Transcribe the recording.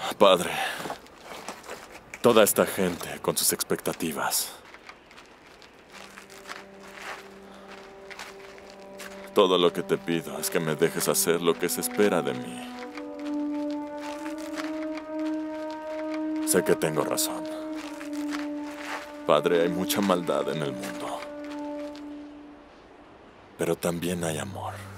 Padre, toda esta gente con sus expectativas. Todo lo que te pido es que me dejes hacer lo que se espera de mí. Sé que tengo razón. Padre, hay mucha maldad en el mundo. Pero también hay amor.